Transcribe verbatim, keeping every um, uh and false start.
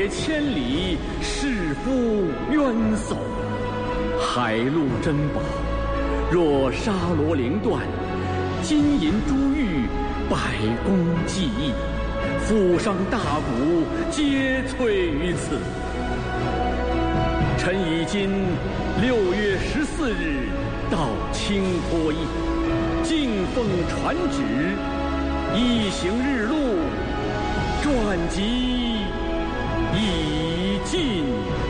别千里，是夫冤首。海陆珍宝，若沙罗陵断，金银珠玉，百工技艺，富商大贾皆萃于此。臣已今六月十四日到清脱驿，敬奉传旨，一行日路，传集已尽。